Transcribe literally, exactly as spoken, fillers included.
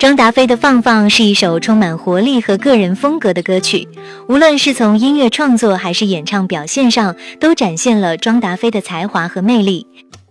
庄达菲的《放放》是一首充满活力和个人风格的歌曲，无论是从音乐创作还是演唱表现上，都展现了庄达菲的才华和魅力。